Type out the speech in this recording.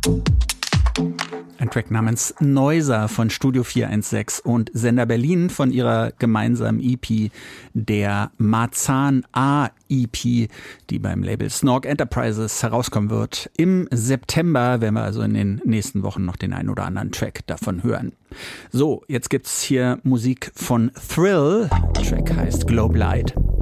Ein Track namens Noiser von Studio 416 und Sender Berlin von ihrer gemeinsamen EP, der Marzahn A EP, die beim Label Snork Enterprises herauskommen wird. Im September werden wir also in den nächsten Wochen noch den einen oder anderen Track davon hören. So, jetzt gibt's hier Musik von Thrill. Der Track heißt Globe Light.